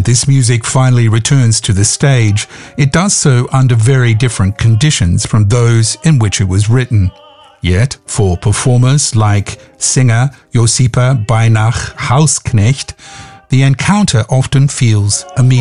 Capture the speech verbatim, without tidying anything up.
When this music finally returns to the stage, it does so under very different conditions from those in which it was written. Yet, for performers like singer Josipa Beinach-Hausknecht, the encounter often feels immediate.